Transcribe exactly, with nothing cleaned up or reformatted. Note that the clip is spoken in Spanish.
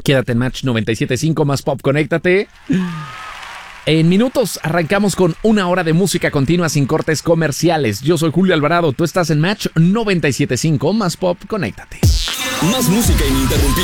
Quédate en Match noventa y siete punto cinco, más pop, conéctate. En minutos arrancamos con una hora de música continua sin cortes comerciales. Yo soy Julio Alvarado, tú estás en Match noventa y siete punto cinco, más pop, conéctate. Más música ininterrumpida.